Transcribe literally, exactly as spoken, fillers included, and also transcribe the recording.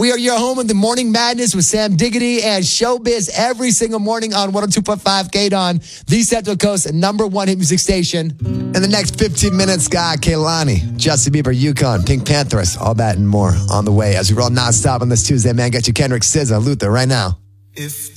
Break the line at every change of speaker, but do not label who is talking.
We are your home of the Morning Madness with Sam Diggity and Showbiz every single morning on one oh two point five K D O N, the Central Coast number one hit music station.
In the next fifteen minutes, Guy Kehlani, Justin Bieber, Yukon, Pink Panthers, all that and more on the way as we roll nonstop on this Tuesday. Man, get you Kendrick, S Z A, Luther right now. If